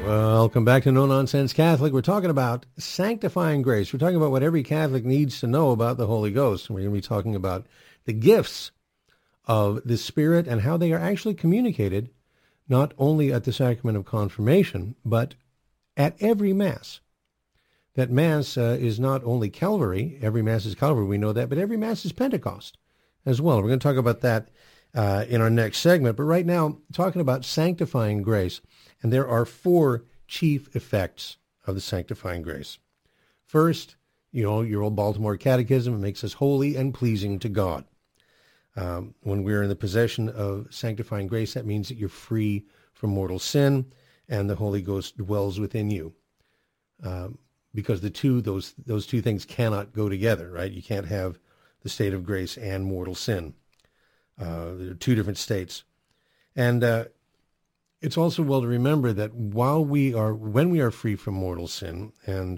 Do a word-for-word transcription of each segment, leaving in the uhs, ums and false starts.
Welcome back to No Nonsense Catholic. We're talking about sanctifying grace. We're talking about what every Catholic needs to know about the Holy Ghost. We're going to be talking about the gifts of the Spirit and how they are actually communicated, not only at the sacrament of confirmation, but at every Mass. That Mass uh, is not only Calvary. Every Mass is Calvary, we know that, but every Mass is Pentecost as well. We're going to talk about that uh, in our next segment. But right now, talking about sanctifying grace. And there are four chief effects of the sanctifying grace. First, you know, your old Baltimore Catechism, it makes us holy and pleasing to God. Um, when we're in the possession of sanctifying grace, that means that you're free from mortal sin and the Holy Ghost dwells within you. Um, because the two, those those two things cannot go together, right? You can't have the state of grace and mortal sin. Uh, they're two different states. And uh, it's also well to remember that while we are, when we are free from mortal sin and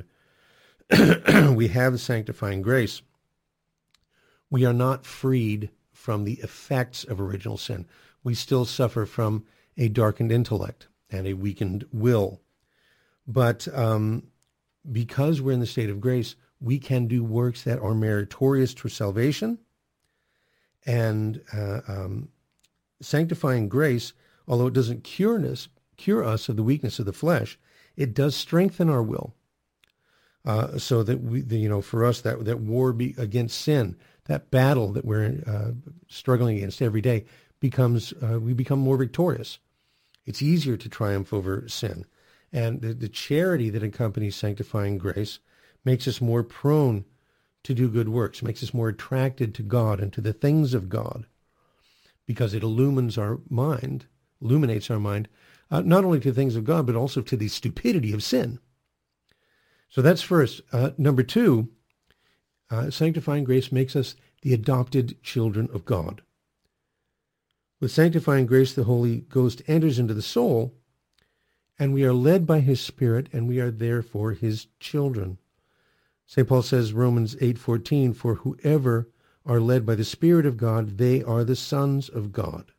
we have the sanctifying grace, we are not freed from the effects of original sin. We still suffer from a darkened intellect and a weakened will. But um, because we're in the state of grace, we can do works that are meritorious for salvation. And uh, um, sanctifying grace, although it doesn't cure us, cure us of the weakness of the flesh, it does strengthen our will. Uh, so that we, the, you know, for us, that that war be against sin, that battle that we're uh, struggling against every day, becomes uh, we become more victorious. It's easier to triumph over sin, and the, the charity that accompanies sanctifying grace makes us more prone to do good works, makes us more attracted to God and to the things of God, because it illumines our mind. illuminates our mind, uh, not only to things of God, but also to the stupidity of sin. So that's first. Uh, number two, uh, sanctifying grace makes us the adopted children of God. With sanctifying grace, the Holy Ghost enters into the soul, and we are led by his Spirit, and we are therefore his children. Saint Paul says, Romans eight fourteen, for whoever are led by the Spirit of God, they are the sons of God.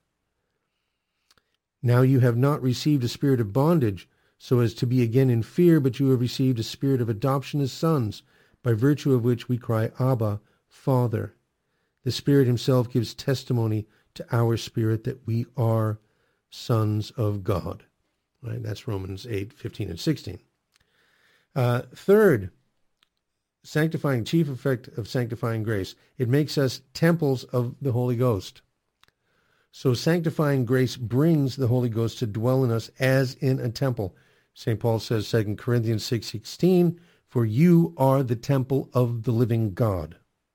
Now you have not received a spirit of bondage, so as to be again in fear, but you have received a spirit of adoption as sons, by virtue of which we cry, Abba, Father. The Spirit himself gives testimony to our spirit that we are sons of God. Right? That's Romans eight fifteen and sixteen. Uh, third, sanctifying, chief effect of sanctifying grace, it makes us temples of the Holy Ghost. So sanctifying grace brings the Holy Ghost to dwell in us as in a temple. Saint Paul says, Second Corinthians six sixteen, for you are the temple of the living God.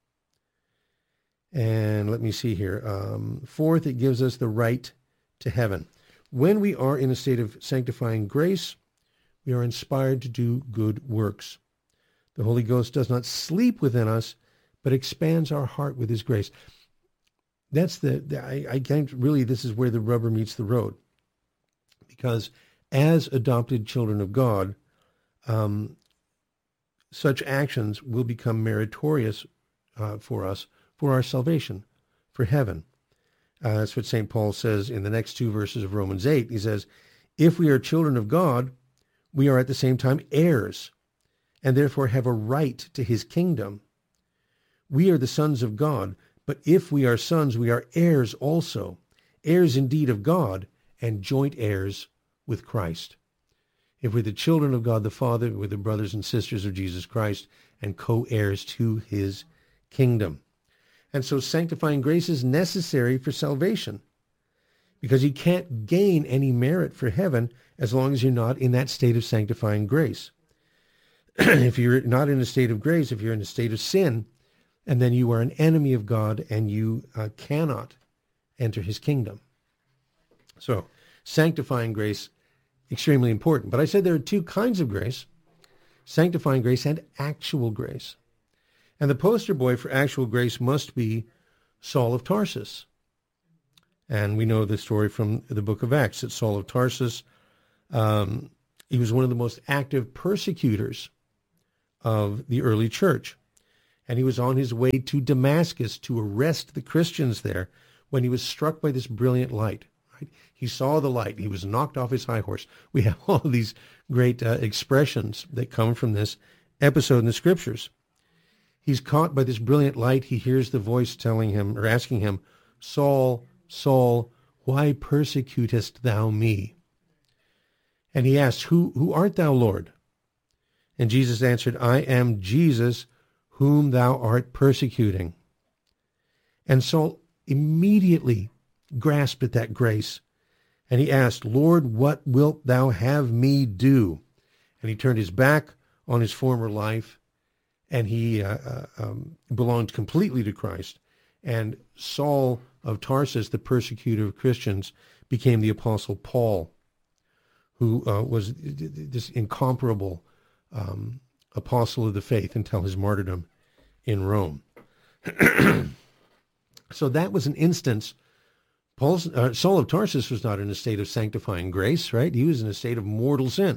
And let me see here. Um, fourth, it gives us the right to heaven. When we are in a state of sanctifying grace, we are inspired to do good works. The Holy Ghost does not sleep within us, but expands our heart with his grace. That's the, the I, I can't really, this is where the rubber meets the road. Because as adopted children of God, um, such actions will become meritorious uh, for us, for our salvation, for heaven. Uh, that's what Saint Paul says in the next two verses of Romans eight. He says, if we are children of God, we are at the same time heirs, and therefore have a right to his kingdom. We are the sons of God, but if we are sons, we are heirs also, heirs indeed of God, and joint heirs with Christ. If we're the children of God the Father, we're the brothers and sisters of Jesus Christ, and co-heirs to his kingdom. And so sanctifying grace is necessary for salvation, because you can't gain any merit for heaven as long as you're not in that state of sanctifying grace. If you're not in a state of grace, if you're in a state of sin, and then you are an enemy of God and you uh, cannot enter his kingdom. So sanctifying grace, extremely important. But I said there are two kinds of grace, sanctifying grace and actual grace. And the poster boy for actual grace must be Saul of Tarsus. And we know the story from the book of Acts that Saul of Tarsus, um, he was one of the most active persecutors of the early church. And he was on his way to Damascus to arrest the Christians there when he was struck by this brilliant light. Right? He saw the light. He was knocked off his high horse. We have all of these great uh, expressions that come from this episode in the scriptures. He's caught by this brilliant light. He hears the voice telling him or asking him, Saul, Saul, why persecutest thou me? And he asks, who, who art thou, Lord? And Jesus answered, I am Jesus, whom thou art persecuting. And Saul immediately grasped at that grace. And he asked, Lord, what wilt thou have me do? And he turned his back on his former life, and he uh, uh, um, belonged completely to Christ. And Saul of Tarsus, the persecutor of Christians, became the Apostle Paul, who uh, was this incomparable um, apostle of the faith until his martyrdom in Rome. So that was an instance. Paul's, uh, Saul of Tarsus was not in a state of sanctifying grace, right? He was in a state of mortal sin.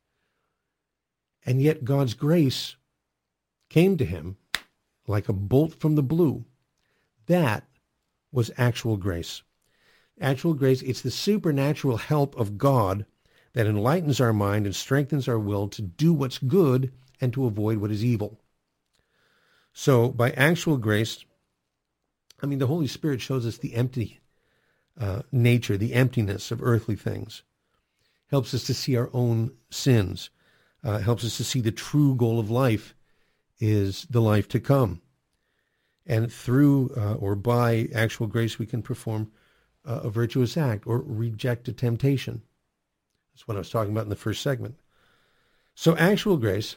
And yet God's grace came to him like a bolt from the blue. That was actual grace. Actual grace, it's the supernatural help of God that enlightens our mind and strengthens our will to do what's good and to avoid what is evil. So by actual grace, I mean, the Holy Spirit shows us the empty uh, nature, the emptiness of earthly things, helps us to see our own sins, uh, helps us to see the true goal of life is the life to come. And through uh, or by actual grace, we can perform uh, a virtuous act or reject a temptation. That's what I was talking about in the first segment. So actual grace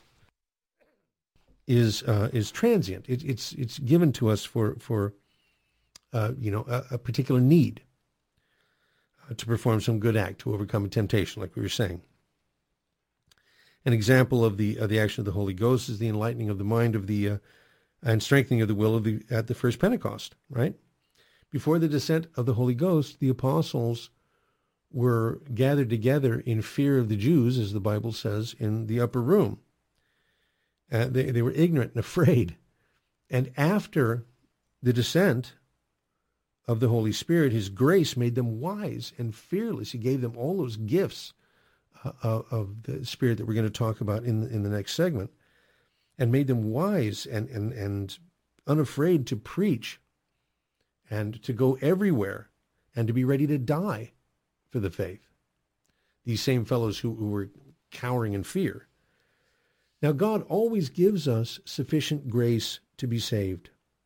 is uh, is transient. It, it's it's given to us for for uh, you know a, a particular need uh, to perform some good act to overcome a temptation, like we were saying. An example of the of the action of the Holy Ghost is the enlightening of the mind of the uh, and strengthening of the will of the at the first Pentecost. Right before the descent of the Holy Ghost, the apostles were gathered together in fear of the Jews, as the Bible says, in the upper room. Uh, they, they were ignorant and afraid. And after the descent of the Holy Spirit, his grace made them wise and fearless. He gave them all those gifts uh, of the Spirit that we're going to talk about in, in the next segment, and made them wise and, and, and unafraid to preach and to go everywhere and to be ready to die for the faith. These same fellows who, who were cowering in fear. Now, God always gives us sufficient grace to be saved.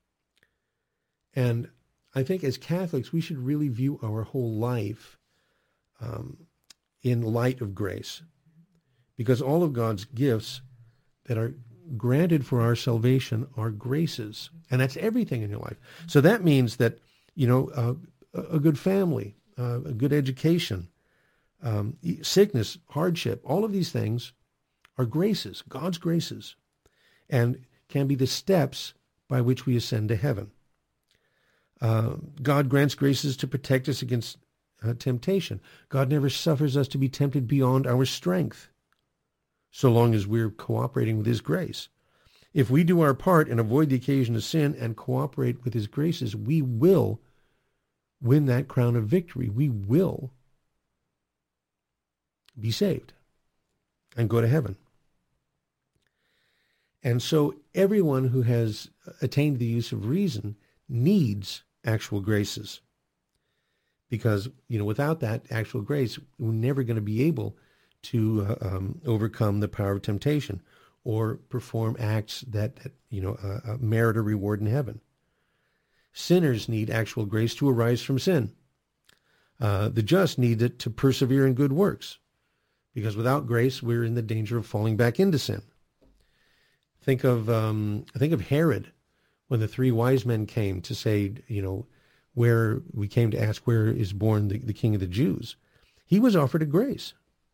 And I think as Catholics, we should really view our whole life um, in light of grace, because all of God's gifts that are granted for our salvation are graces, and that's everything in your life. So that means that, you know, uh, a good family, uh, a good education, um, sickness, hardship, all of these things are graces, God's graces, and can be the steps by which we ascend to heaven. Uh, God grants graces to protect us against uh, temptation. God never suffers us to be tempted beyond our strength, so long as we're cooperating with his grace. If we do our part and avoid the occasion of sin and cooperate with his graces, we will win that crown of victory. We will be saved and go to heaven. And so everyone who has attained the use of reason needs actual graces, because, you know, without that actual grace, we're never going to be able to uh, um, overcome the power of temptation or perform acts that, that you know, uh, uh, merit a reward in heaven. Sinners need actual grace to arise from sin. Uh, the just need it to persevere in good works, because without grace, we're in the danger of falling back into sin. Think of um, think of Herod, when the three wise men came to say, you know, where we came to ask where is born the, the King of the Jews. He was offered a grace.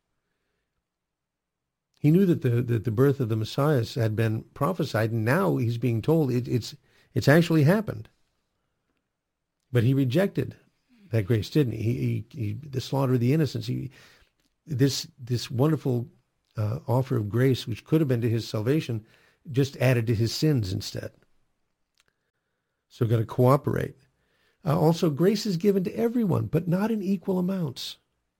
He knew that the that the birth of the Messiah had been prophesied, and now he's being told it, it's it's actually happened. But he rejected that grace, didn't he? He, he, he the slaughter of the innocents. He, this this wonderful uh, offer of grace, which could have been to his salvation, just added to his sins instead. So we've got to cooperate. Uh, also, grace is given to everyone, but not in equal amounts.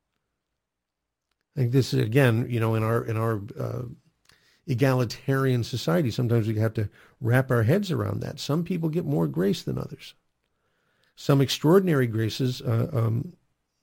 I think this is, again, you know, in our in our uh, egalitarian society, sometimes we have to wrap our heads around that. Some people get more grace than others. Some extraordinary graces uh, um,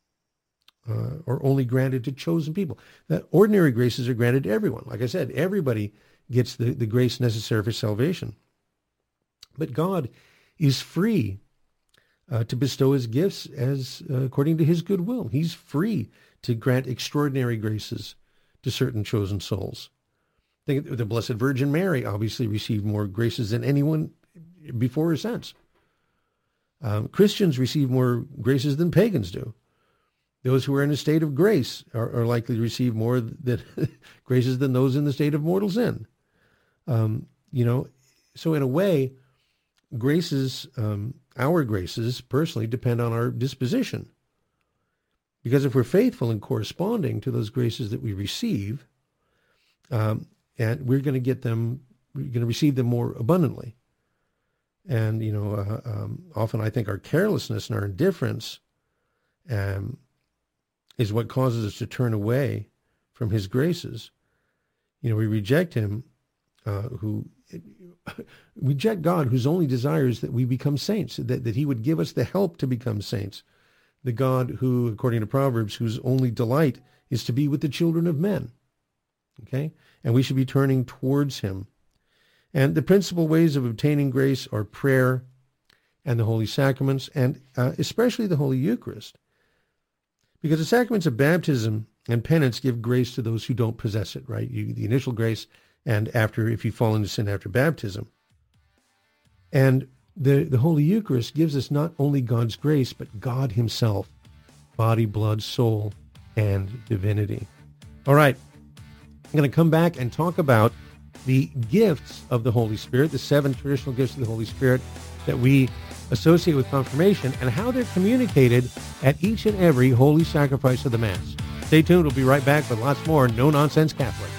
uh, are only granted to chosen people. That ordinary graces are granted to everyone. Like I said, everybody gets the, the grace necessary for salvation. But God is free uh, to bestow his gifts as uh, according to his good will. He's free to grant extraordinary graces to certain chosen souls. Think the Blessed Virgin Mary obviously received more graces than anyone before or since. Um, Christians receive more graces than pagans do. Those who are in a state of grace are, are likely to receive more than, graces than those in the state of mortal sin. Um, you know, so in a way, graces, um, our graces personally depend on our disposition. Because if we're faithful in corresponding to those graces that we receive, um, and we're going to get them, we're going to receive them more abundantly. And, you know, uh, um, often I think our carelessness and our indifference um, is what causes us to turn away from his graces. You know, we reject him, uh, who reject God, whose only desire is that we become saints, that, that he would give us the help to become saints. The God who, according to Proverbs, whose only delight is to be with the children of men. Okay? And we should be turning towards him. And the principal ways of obtaining grace are prayer and the holy sacraments, and uh, especially the Holy Eucharist. Because the sacraments of baptism and penance give grace to those who don't possess it, right? You, the initial grace, and after, if you fall into sin after baptism. And the, the Holy Eucharist gives us not only God's grace, but God himself, body, blood, soul, and divinity. All right, I'm going to come back and talk about the gifts of the Holy Spirit, the seven traditional gifts of the Holy Spirit that we associate with confirmation, and how they're communicated at each and every holy sacrifice of the Mass. Stay tuned. We'll be right back with lots more No Nonsense Catholic.